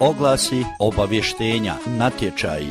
oglasi, obavještenja, natječaji.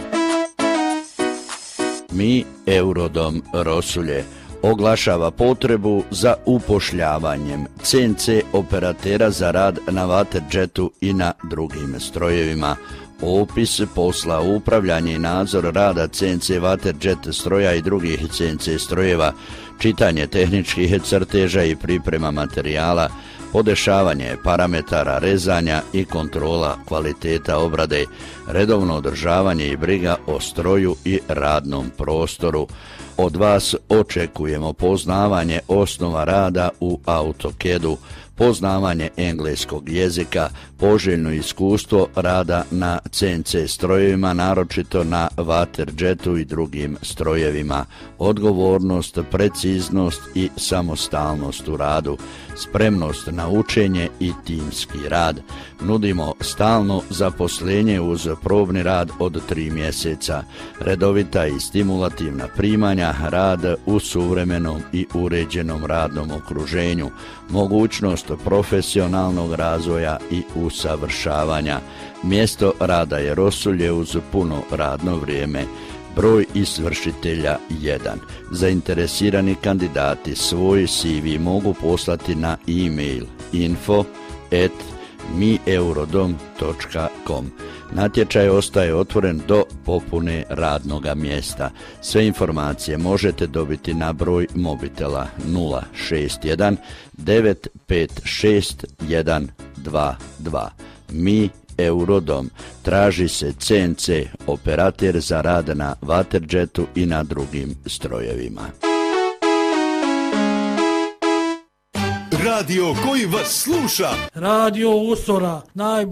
Mi, Eurodom Rosulje, oglašava potrebu za upošljavanjem CNC operatera za rad na vaterđetu i na drugim strojevima. Opis posla, upravljanje i nadzor rada CNC vaterđet stroja i drugih CNC strojeva, čitanje tehničkih crteža i priprema materijala, podešavanje parametara rezanja i kontrola kvaliteta obrade, redovno održavanje i briga o stroju i radnom prostoru. Od vas očekujemo poznavanje osnova rada u AutoCAD-u, poznavanje engleskog jezika, poželjno iskustvo rada na CNC strojevima, naročito na vaterđetu i drugim strojevima, odgovornost, preciznost i samostalnost u radu, spremnost na učenje i timski rad. Nudimo stalno zaposlenje uz probni rad od 3 mjeseca, redovita i stimulativna primanja, rad u suvremenom i uređenom radnom okruženju, mogućnost profesionalnog razvoja i usavršavanja. Mjesto rada je Rosulje uz puno radno vrijeme. Broj izvršitelja 1. Zainteresirani kandidati svoj CV mogu poslati na e-mail info@mieurodom.com. Natječaj ostaje otvoren do popune radnoga mjesta. Sve informacije možete dobiti na broj mobitela 061 956 122. Mi Eurodom. Traži se CNC operater za rad na vaterđetu i na drugim strojevima. Radio koji vas sluša. Radio Usora,